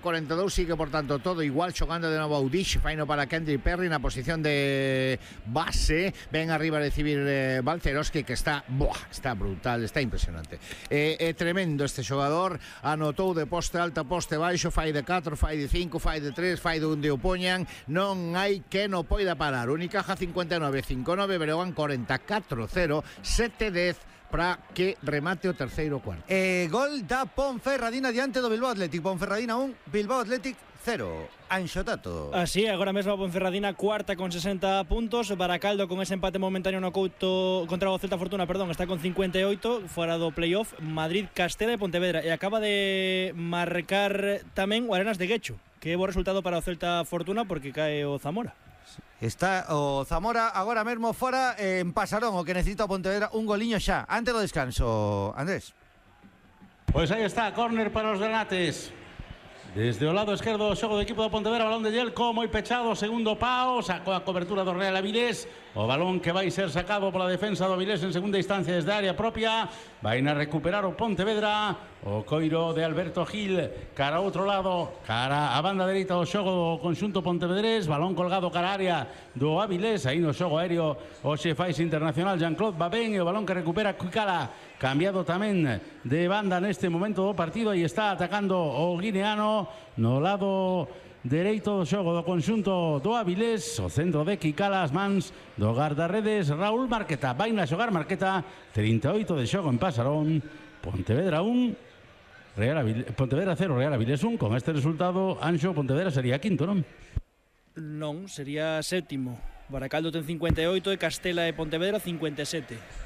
42, sigue por tanto todo igual, xogando de novo Audish, faino para Kendrick Perry na posición de base, ven arriba a recibir Balcerowski, que está brutal, está impresionante, tremendo este xogador, anotou de poste alto a poste baixo, fai de 4, fai de 5, fai de 3, fai de onde o poñan, non hai que no poida parar. Unicaja 59-59, Breogán 44-0, 7-10 para que remate o terceiro cuarto. Gol da Ponferradina diante do Bilbao Athletic. Ponferradina 1, Bilbao Athletic 0. Anxo Tato. Así, agora mesmo a Ponferradina cuarta con 60 puntos. Baracaldo con ese empate momentáneo no Couto contra o Celta Fortuna, está con 58, fora do playoff. Madrid, Castela e Pontevedra. E acaba de marcar tamén o Arenas de Guecho, que é bo resultado para o Celta Fortuna porque cae o Zamora. Está o Zamora agora mesmo fora en Pasarón, o que necesita o Pontevedra un goliño xa, antes do descanso. Andrés. Pois aí está, córner para os granates. Desde o lado esquerdo do xogo do equipo do Pontevedra, balón de Yelko, moi pechado, segundo pao, sacou a cobertura do Real Avilés, o balón que vai ser sacado pola defensa do Avilés en segunda instancia desde a área propia, vai a recuperar o Pontevedra, o coiro de Alberto Gil, cara ao outro lado, cara a banda dereita do xogo do conxunto pontevedrés, balón colgado cara a área do Avilés, aí no xogo aéreo o xefais internacional Jean-Claude Babén, e o balón que recupera Cuicala, cambiado tamén de banda neste momento do partido, e está atacando o guineano no lado dereito do xogo do conxunto do Avilés, o centro de Cuicala, as mans do guardarredes Raúl Marqueta. Vai na xogar Marqueta, 38 de xogo en Pasarón, Pontevedra 1, Pontevedra 0, Real Avilés 1. Con este resultado, Anxo, Pontevedra sería quinto, non? Non, sería séptimo. Baracaldo ten 58 e Castela e Pontevedra 57.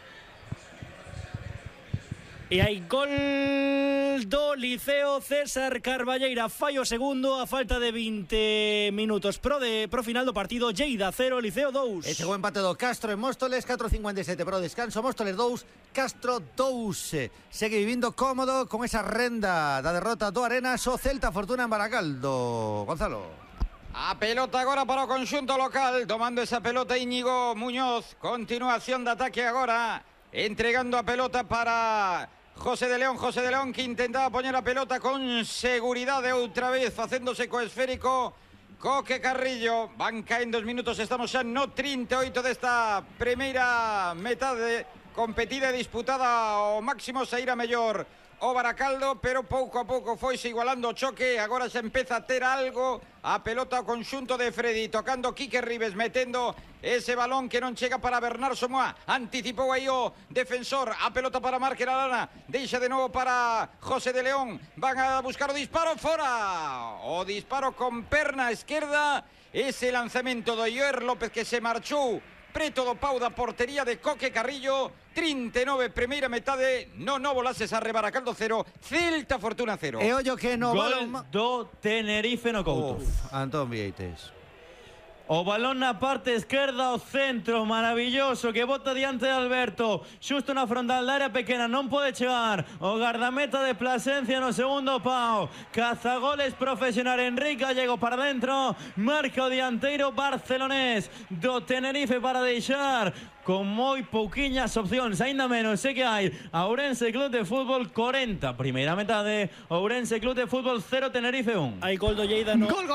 E hai gol do Liceo. César Carballeira fai o segundo a falta de 20 minutos pro final do partido. Lleida 0, Liceo 2. E chegou o empate do Castro en Móstoles, 4:57 pro descanso. Móstoles 2, Castro 2. Segue vivindo cómodo con esa renda da derrota do Arenas o Celta Fortuna en Baracaldo. Gonzalo. A pelota agora para o conxunto local, tomando esa pelota Íñigo Muñoz. Continuación de ataque agora, entregando a pelota para José de León que intentaba poñer a pelota con seguridade outra vez, facéndose co esférico Coque Carrillo. Van caendo os minutos, estamos xa no 38 desta primeira metade competida e disputada ao máximo. Saíra mellor o Baracaldo, pero pouco a pouco foise igualando o choque. Agora xa empeza a ter algo a pelota ao conxunto de Freddy, tocando Quique Ribes, metendo ese balón que non chega para Bernard Somoa. Anticipou aí o defensor, a pelota para Márquez Arana, deixa de novo para José de León. Van a buscar o disparo, fora. O disparo con perna esquerda, ese lanzamento do Joer López que se marchou preto do pau da portería de Coque Carrillo. 39 primeira metade, no volases a Baracaldo 0, Celta Fortuna 0. E ollo que no gol balón do Tenerife no Couto. Antón Vieites. O balón na parte esquerda, o centro maravilloso que bota diante de Alberto, xusto na frontal da área pequena, non pode chegar o gardameta de Plasencia no segundo pau. Cazagoles profesional Enrique Gallego para dentro, marca o dianteiro barcelonés do Tenerife para deixar con moi pouquiñas opcións, aínda menos que hai Ourense Club de Fútbol 40, primeira metade, Ourense Club de Fútbol 0, Tenerife 1. Hai gol do Lleida, no? Gol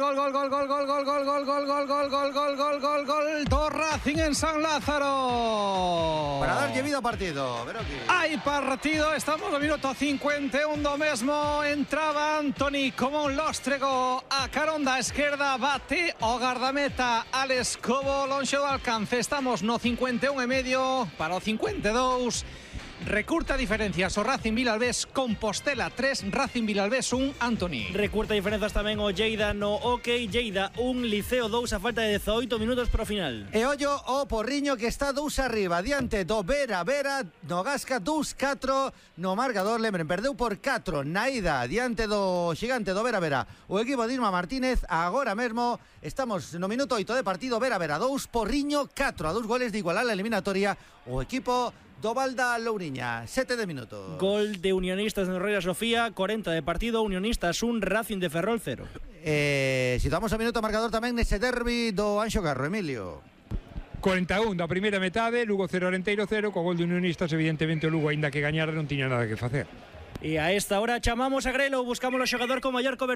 do Racing en San Lázaro. Para darlle vida ao partido, hai partido, estamos no minuto 51 do mesmo. Entraba Antoni como un lóstrego a carón da esquerda, bate o gardameta Alex Cobo lonxe do alcance. Estamos no 51,5 para o 52. Recurta diferencias o Racing Vilalbés, Compostela 3, Racing Vilalbés 1, Antoni. Recurta diferenzas tamén o Lleida no OK, Lleida 1, Liceo 2 a falta de 18 minutos pro final. E ollo o Porriño que está 2 arriba, diante do Vera, no Gasca 2-4 no marcador. Lembren, perdeu por 4 na ida diante do xigante do Vera. O equipo de Irma Martínez agora mesmo estamos no minuto 8 de partido. Vera 2, Porriño 4, a 2 goles de igualar a eliminatoria o equipo do Valda Louriña, 7 de minutos. Gol de Unionistas no Reina Sofía, 40 de partido, Unionistas 1, Racing de Ferrol 0. Situamos o minuto marcador tamén nese derbi do Anxo Carro, Emilio. 41 da primeira metade, Lugo 0, Arenteiro 0, co gol de Unionistas. Evidentemente o Lugo, aínda que gañara, non tiña nada que facer. E a esta hora chamamos a Grelo, buscamos o xogador con maior cobertura.